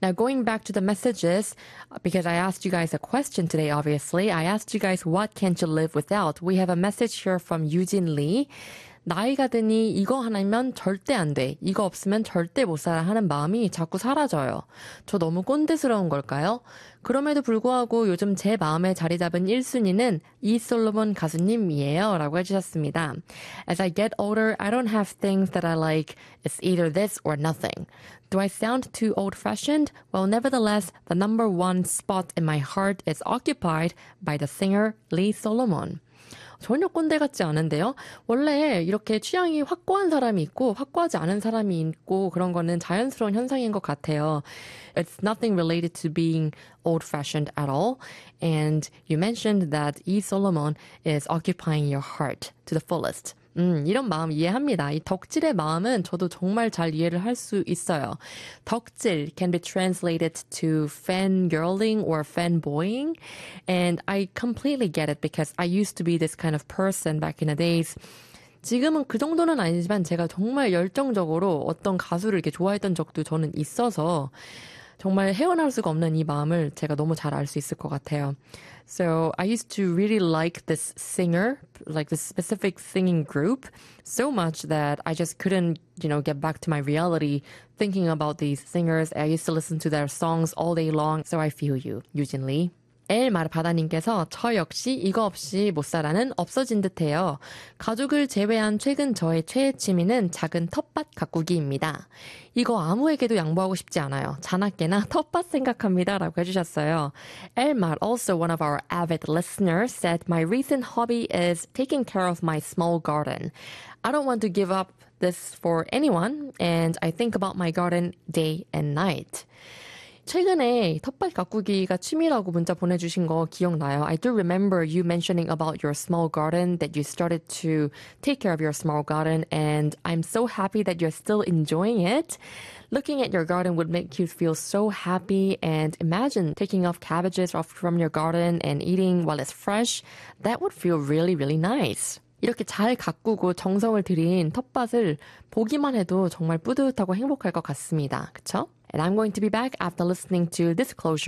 Now, going back to the messages, because I asked you guys a question today, obviously. I asked you guys, what can't you live without? We have a message here from Eugene Lee. 나이가 드니 이거 하나면 절대 안 돼. 이거 없으면 절대 못 살아 하는 마음이 자꾸 사라져요. 저 너무 꼰대스러운 걸까요? 그럼에도 불구하고 요즘 제 마음에 자리 잡은 1순위는 이솔로몬 가수님이에요. 라고 해주셨습니다. As I get older, I don't have things that I like. It's either this or nothing. Do I sound too old-fashioned? Well, nevertheless, the number one spot in my heart is occupied by the singer Lee Solomon. 전혀 꼰대 같지 않은데요. 원래 이렇게 취향이 확고한 사람이 있고 확고하지 않은 사람이 있고 그런 거는 자연스러운 현상인 것 같아요. It's nothing related to being old-fashioned at all. And you mentioned that E. Solomon is occupying your heart to the fullest. 이런 마음 이해합니다. 이 덕질의 마음은 저도 정말 잘 이해를 할 수 있어요. 덕질 can be translated to fangirling or fanboying. And I completely get it because I used to be this kind of person back in the days. 지금은 그 정도는 아니지만 제가 정말 열정적으로 어떤 가수를 이렇게 좋아했던 적도 저는 있어서 정말 헤어나올 수가 없는 이 마음을 제가 너무 잘 알 수 있을 것 같아요. So I used to really like this singer, like this specific singing group, so much that I just couldn't, get back to my reality thinking about these singers. I used to listen to their songs all day long. So I feel you, Eugene Lee. 엘마르바다님께서 저 역시 이거 없이 못 살아는 없어진 듯해요. 가족을 제외한 최근 저의 최애 취미는 작은 텃밭 가꾸기입니다. 이거 아무에게도 양보하고 싶지 않아요. 자나깨나 텃밭 생각합니다. 라고 해주셨어요. 엘말, also one of our avid listeners, said my recent hobby is taking care of my small garden. I don't want to give up this for anyone, and I think about my garden day and night. 최근에 텃밭 가꾸기가 취미라고 문자 보내주신 거 기억나요? I do remember you mentioning about your small garden, that you started to take care of your small garden, and I'm so happy that you're still enjoying it. Looking at your garden would make you feel so happy, and imagine taking off cabbages off from your garden and eating while it's fresh. That would feel really, really nice. 이렇게 잘 가꾸고 정성을 들인 텃밭을 보기만 해도 정말 뿌듯하고 행복할 것 같습니다. 그쵸? And I'm going to be back after listening to Disclosure